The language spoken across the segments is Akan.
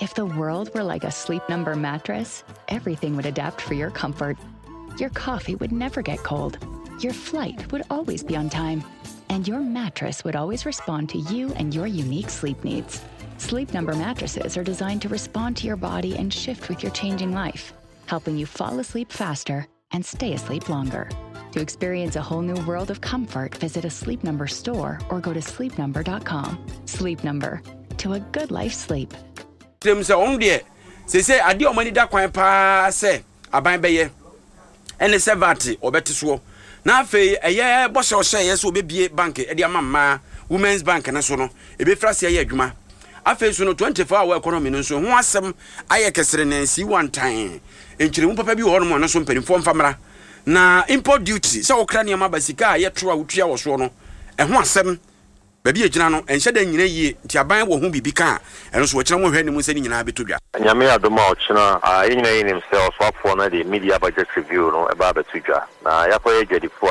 If the world were like a Sleep Number mattress, everything would adapt for your comfort. Your coffee would never get cold. Your flight would always be on time. And your mattress would always respond to you and your unique sleep needs. Sleep Number mattresses are designed to respond to your body and shift with your changing life, helping you fall asleep faster and stay asleep longer. To experience a whole new world of comfort, visit a Sleep Number store or go to sleepnumber.com. Sleep Number. To a good life sleep. Say I dear money that quite pass say aban beye and the sevati or better so. Now fe a year boss or say yes will be bank e dia mama women's bank and so no e be frase ye adwuma afa so no 24-hour economy no so ho asem aye kesere na si one time enchire mu papa bi ho no so mpanimfo mfamra na import duty say okra ne ma basika ye to a wutua wo so no e ho asem baby ejina no enhye da nyina yie nti aban wo ho bibi ka eno so wo kira mo hwe ne mu se ni nyina betodwa nyame adoma o kina nyina yin himself so for na the media budget review no e ba betodwa na yakoye jedifo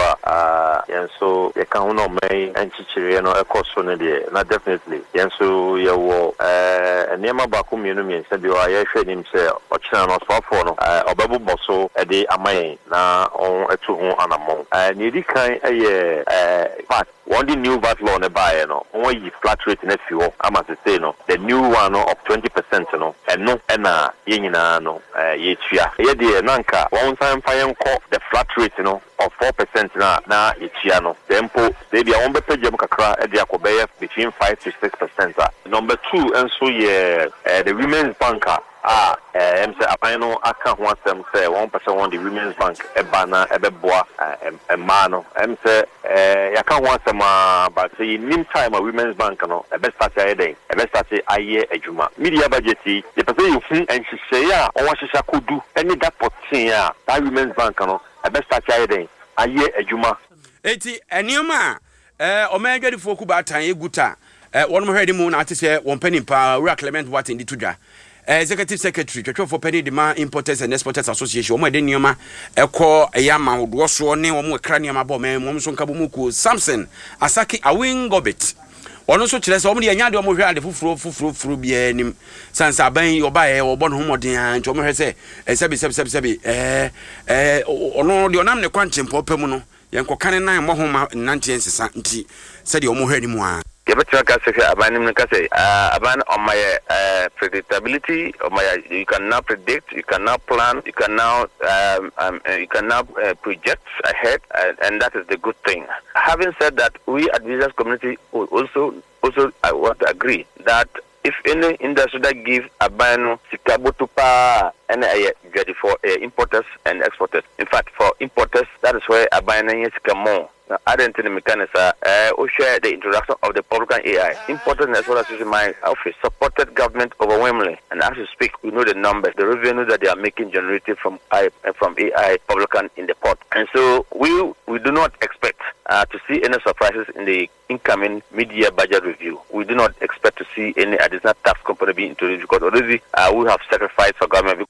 yenso ye kan ho no mai enchichire no ekoso ne de na definitely yenso ye wo enema ba ko mienu mi se bi o ye hwe nim se o kina no so for no obabu boso e de amayen na on etu ho anamon ni di kan eye but one the new VAT law ne buy no when you flat rate in fuel I must say no the new one of 20% no and no na ye nyina no ye tua ye de nanka one time fire call the flat rate no of 4% na ye tua no tempo they be on be page kakra e de akobeye between 5 to 6%. Number 2 and so ye the women's banker say apano aka ho asem say 1% on the women's bank e bana e beboa e ma no say yaka ho asem but say nim time a women's bank no e be start aye aye adwuma media budget the person you hu enhyehyɛ a on hyehyɛ kodu any that potin a that women's bank no e be start aye adwuma eti enioma o ma adwadifo ku ba tan eguta won mo hwede mu na ate se won panimpa Ura Clement Watin di tudwa Executive Secretary Church for Penny Demand Importers and Exporters Association omo de nioma ekọ eyama hodo so ne omo ekra nioma bo men omo so nkabumuku Samson Asaki Awingobit ono so kire se omo de anya de omo hwe ade fufuro bia anim sansa aban oba ye obo no homoden an omo hwe se sebi ono de onam ne kwanchempo pam no yenko kan nan mo homa nante ensesa nti se de omo hwe ni mu a Aban on my predictability, you can now predict, you can now plan, you can now project ahead, and that is the good thing. Having said that, we at business community also I want to agree that if any industry that gives a ban sikabutupa and ready for importers and exporters. In fact, for importers, that is where a ban is more. I don't think the mechanics share the introduction of the public AI. Important as well as my office supported government overwhelmingly, and as we speak, we know the numbers, the revenue that they are making generated from AI public in the port, and so we do not expect to see any surprises in the incoming mid-year budget review. We do not expect to see any additional tax component being introduced because already we have sacrificed for government.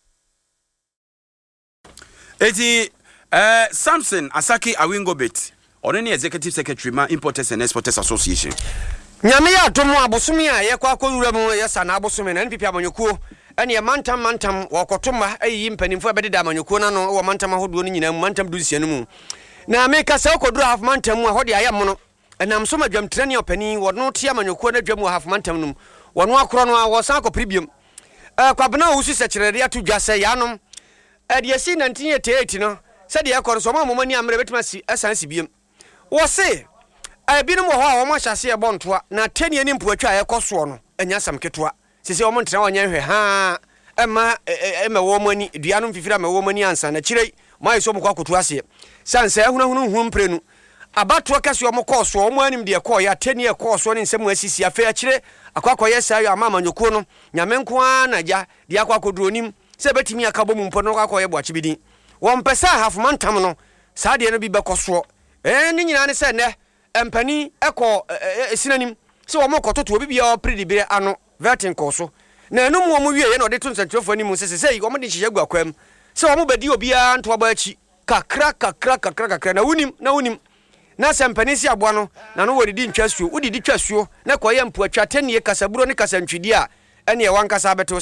Samson Asaki Awingobit. Only Executive Secretary ma Importers and Exporters Association. Nyame ya tomu abosumi a ye kwa kwura mu yesa na abosumi na NPP amanyokuo ene ye mantam wakotoma ayi mpanimfo abededa amanyokuo na no wo mantam ahodo no nyina mu mantam dusia no mu na meka se okoduru half mantam mu ahode ayam no enam so madwamtire ne opani wono tie amanyokuo na dwamu half mantam no wono akoro no wosan akopribiam kwabena wusu sekirede atudwa se yanom de asi 1988 no se de ekoro so mamani amre betima si asansi biem wo se binum ho a wo ma hyase e bontoa na tani ni mpu atwa ekoso no anya sam ketwa sisi wo montra wanya hwe ha ema wo mani duano mfifira ma wo mani ansa na kirei mai so mkwa kotu ase sansa ehunahunu mprenu abato kase wo mkoso wo manim de ekọ ya tani ekoso ne nsem asisi afa ya kire akwakoye sa yo amama nyoko no nyame nko anaja de akwakoduonim se betimi akabo mu mpo no akwakoye boachi bidin wo mpesa halfmantam no saa de no bi bekoso ni nyina ne se ne empani eko esinanim se wo mokototo obi bia opredibire ano vertin koso na enum wo mu wie ye na ode to nsantrofo anim se wo mo de hye gwa kwam se wo mo bedi obi a nto aba achi kakra na wunim na sempani si aboa no na no wodidi ntwasuo wodidi twasuo na koye mpu atwa tanie kasaburo ne kasantwidi a ene ye wankasa beto